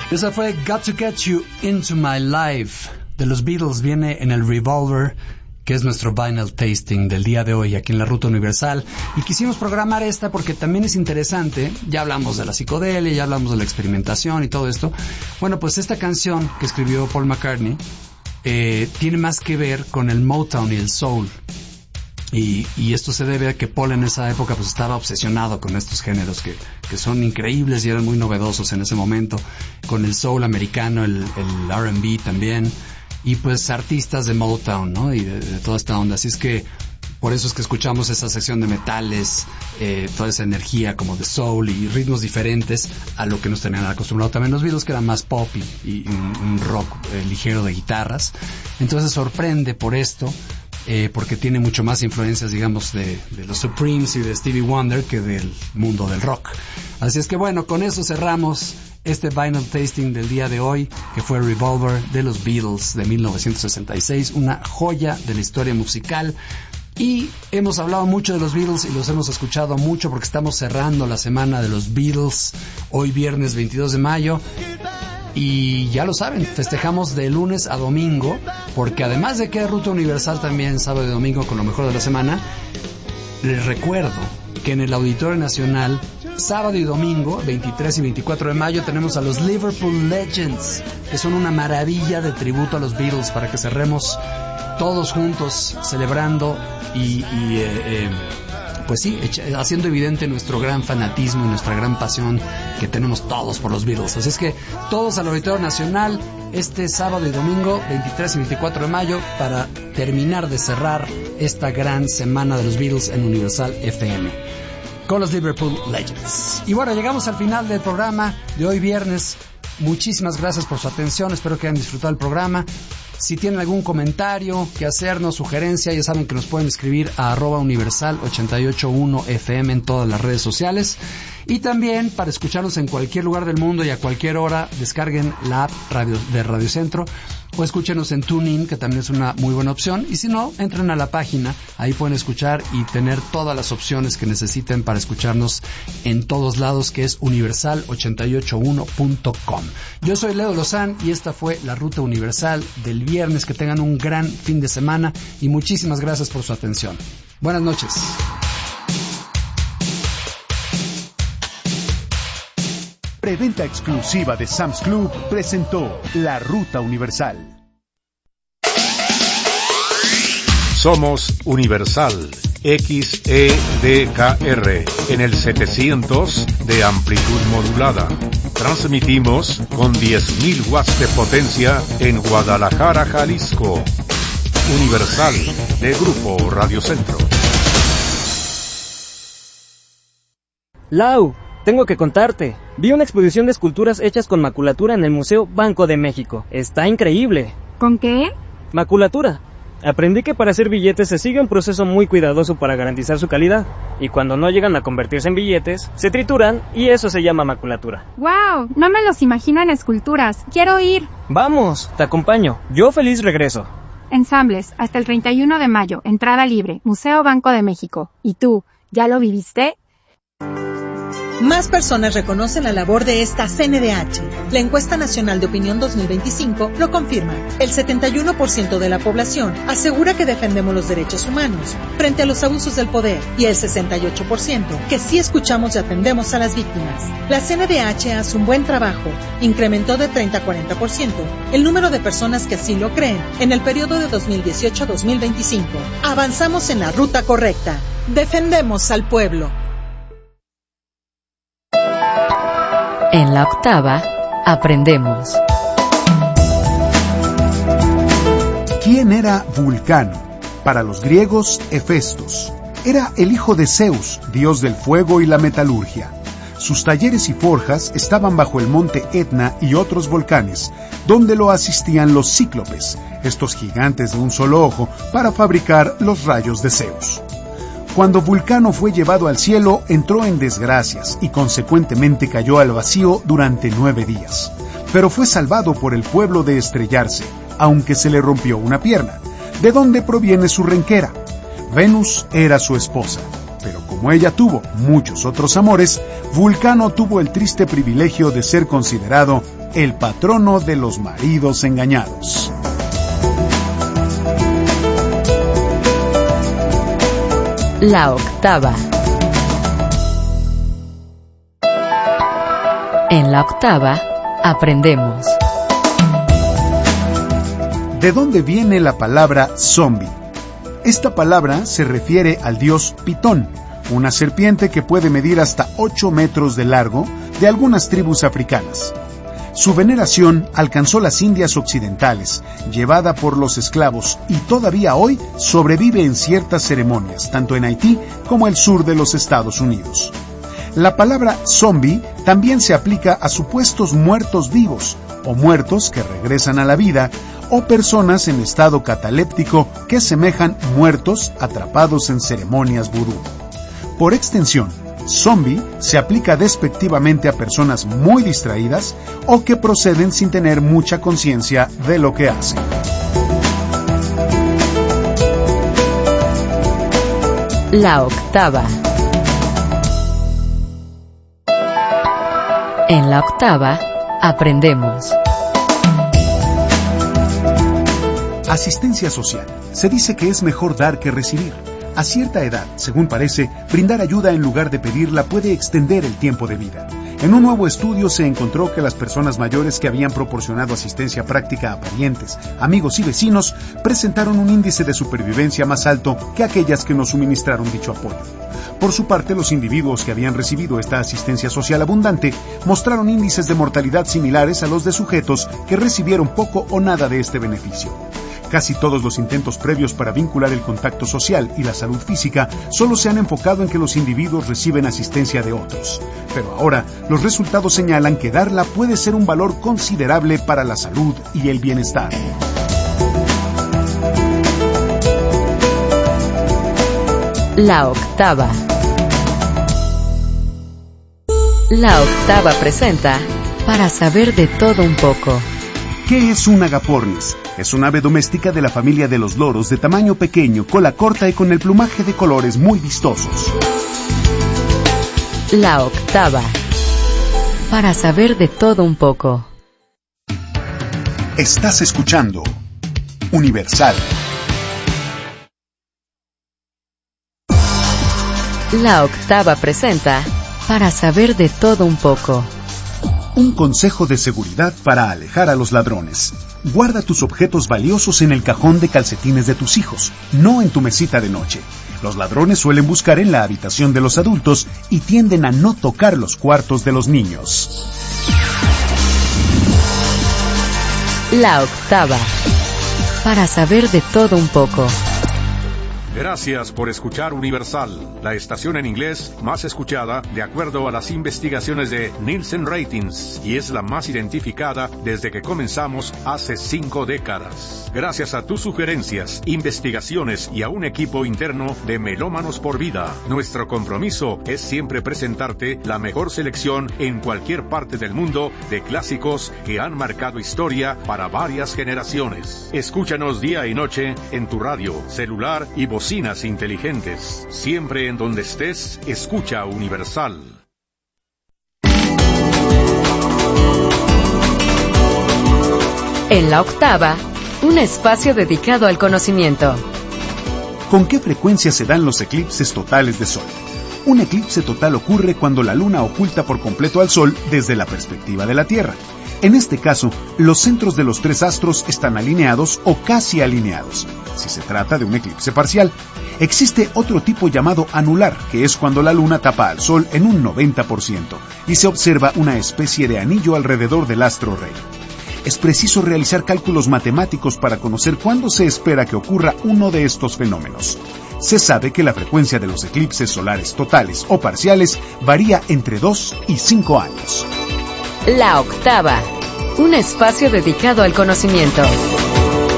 Esa fue Got to Get You Into My Life de los Beatles. Viene en el Revolver, que es nuestro vinyl tasting del día de hoy aquí en la Ruta Universal. Y quisimos programar esta porque también es interesante. Ya hablamos de la psicodelia, ya hablamos de la experimentación y todo esto. Bueno, pues esta canción que escribió Paul McCartney tiene más que ver con el Motown y el soul. Y esto se debe a que Paul en esa época pues estaba obsesionado con estos géneros que son increíbles y eran muy novedosos en ese momento, con el soul americano, el R&B también, y pues artistas de Motown, ¿no? Y de toda esta onda. Así es que por eso es que escuchamos esa sección de metales, toda esa energía como de soul y ritmos diferentes a lo que nos tenían acostumbrado también los Beatles, que era más pop y un rock ligero de guitarras. Entonces sorprende por esto, porque tiene mucho más influencias, digamos, de los Supremes y de Stevie Wonder que del mundo del rock. Así es que bueno, con eso cerramos este vinyl tasting del día de hoy, que fue Revolver de los Beatles de 1966, una joya de la historia musical. Y hemos hablado mucho de los Beatles y los hemos escuchado mucho porque estamos cerrando la semana de los Beatles, hoy viernes 22 de mayo. Y ya lo saben, festejamos de lunes a domingo, porque además de que hay Ruta Universal también sábado y domingo con lo mejor de la semana, les recuerdo que en el Auditorio Nacional, sábado y domingo, 23 y 24 de mayo, tenemos a los Liverpool Legends, que son una maravilla de tributo a los Beatles, para que cerremos todos juntos celebrando y pues sí, haciendo evidente nuestro gran fanatismo y nuestra gran pasión que tenemos todos por los Beatles. Así es que todos al Auditorio Nacional este sábado y domingo, 23 y 24 de mayo, para terminar de cerrar esta gran semana de los Beatles en Universal FM con los Liverpool Legends. Y bueno, llegamos al final del programa de hoy viernes. Muchísimas gracias por su atención, espero que hayan disfrutado el programa. Si tienen algún comentario que hacernos, sugerencia, ya saben que nos pueden escribir a @universal881fm en todas las redes sociales. Y también, para escucharnos en cualquier lugar del mundo y a cualquier hora, descarguen la app de Radio Centro o escúchenos en TuneIn, que también es una muy buena opción. Y si no, entren a la página, ahí pueden escuchar y tener todas las opciones que necesiten para escucharnos en todos lados, que es universal881.com. Yo soy Leo Lozán y esta fue la Ruta Universal del viernes. Que tengan un gran fin de semana y muchísimas gracias por su atención. Buenas noches. Preventa exclusiva de Sam's Club presentó La Ruta Universal. Somos Universal XEDKR en el 700 de amplitud modulada. Transmitimos con 10.000 watts de potencia en Guadalajara, Jalisco. Universal de Grupo Radio Centro. Lau, tengo que contarte. Vi una exposición de esculturas hechas con maculatura en el Museo Banco de México. Está increíble. ¿Con qué? Maculatura. Aprendí que para hacer billetes se sigue un proceso muy cuidadoso para garantizar su calidad. Y cuando no llegan a convertirse en billetes, se trituran y eso se llama maculatura. ¡Wow! No me los imagino en esculturas. ¡Quiero ir! Vamos, te acompaño. Yo feliz regreso. Ensambles, hasta el 31 de mayo. Entrada libre. Museo Banco de México. ¿Y tú, ya lo viviste? Más personas reconocen la labor de esta CNDH. La Encuesta Nacional de Opinión 2025 lo confirma. El 71% de la población asegura que defendemos los derechos humanos frente a los abusos del poder y el 68% que sí escuchamos y atendemos a las víctimas. La CNDH hace un buen trabajo. Incrementó de 30 a 40% el número de personas que así lo creen en el periodo de 2018 a 2025. Avanzamos en la ruta correcta. Defendemos al pueblo. En la octava, aprendemos. ¿Quién era Vulcano? Para los griegos, Hefestos. Era el hijo de Zeus, dios del fuego y la metalurgia. Sus talleres y forjas estaban bajo el monte Etna y otros volcanes, donde lo asistían los cíclopes, estos gigantes de un solo ojo, para fabricar los rayos de Zeus. Cuando Vulcano fue llevado al cielo, entró en desgracias y consecuentemente cayó al vacío durante 9 días. Pero fue salvado por el pueblo de estrellarse, aunque se le rompió una pierna, de donde proviene su renquera. Venus era su esposa, pero como como ella tuvo muchos otros amores, Vulcano tuvo el triste privilegio de ser considerado el patrono de los maridos engañados. La octava. En la octava, aprendemos. ¿De dónde viene la palabra zombie? Esta palabra se refiere al dios Pitón, una serpiente que puede medir hasta 8 metros de largo de algunas tribus africanas. Su veneración alcanzó las Indias occidentales, llevada por los esclavos, y todavía hoy sobrevive en ciertas ceremonias, tanto en Haití como el sur de los Estados Unidos. La palabra zombie también se aplica a supuestos muertos vivos, o muertos que regresan a la vida, o personas en estado cataléptico que semejan muertos atrapados en ceremonias vudú. Por extensión, zombie se aplica despectivamente a personas muy distraídas o que proceden sin tener mucha conciencia de lo que hacen. La octava. En la octava, aprendemos. Asistencia social. Se dice que es mejor dar que recibir. A cierta edad, según parece, brindar ayuda en lugar de pedirla puede extender el tiempo de vida. En un nuevo estudio se encontró que las personas mayores que habían proporcionado asistencia práctica a parientes, amigos y vecinos presentaron un índice de supervivencia más alto que aquellas que no suministraron dicho apoyo. Por su parte, los individuos que habían recibido esta asistencia social abundante mostraron índices de mortalidad similares a los de sujetos que recibieron poco o nada de este beneficio. Casi todos los intentos previos para vincular el contacto social y la salud física solo se han enfocado en que los individuos reciben asistencia de otros. Pero ahora, los resultados señalan que darla puede ser un valor considerable para la salud y el bienestar. La octava. La octava presenta Para saber de todo un poco. ¿Qué es un agapornis? Es un ave doméstica de la familia de los loros de tamaño pequeño, cola corta y con el plumaje de colores muy vistosos. La octava. Para saber de todo un poco. Estás escuchando Universal. La octava presenta Para saber de todo un poco. Un consejo de seguridad para alejar a los ladrones. Guarda tus objetos valiosos en el cajón de calcetines de tus hijos, no en tu mesita de noche. Los ladrones suelen buscar en la habitación de los adultos y tienden a no tocar los cuartos de los niños. La octava. Para saber de todo un poco. Gracias por escuchar Universal, la estación en inglés más escuchada de acuerdo a las investigaciones de Nielsen Ratings, y es la más identificada desde que comenzamos hace 5 décadas. Gracias a tus sugerencias, investigaciones y a un equipo interno de Melómanos por Vida, nuestro compromiso es siempre presentarte la mejor selección en cualquier parte del mundo de clásicos que han marcado historia para varias generaciones. Escúchanos día y noche en tu radio, celular y bocinas inteligentes. Siempre en donde estés, escucha Universal. En la octava, un espacio dedicado al conocimiento. ¿Con qué frecuencia se dan los eclipses totales de sol? Un eclipse total ocurre cuando la luna oculta por completo al sol desde la perspectiva de la Tierra. En este caso, los centros de los 3 astros están alineados o casi alineados, si se trata de un eclipse parcial. Existe otro tipo llamado anular, que es cuando la luna tapa al sol en un 90% y se observa una especie de anillo alrededor del astro rey. Es preciso realizar cálculos matemáticos para conocer cuándo se espera que ocurra uno de estos fenómenos. Se sabe que la frecuencia de los eclipses solares totales o parciales varía entre 2 y 5 años. La octava, un espacio dedicado al conocimiento.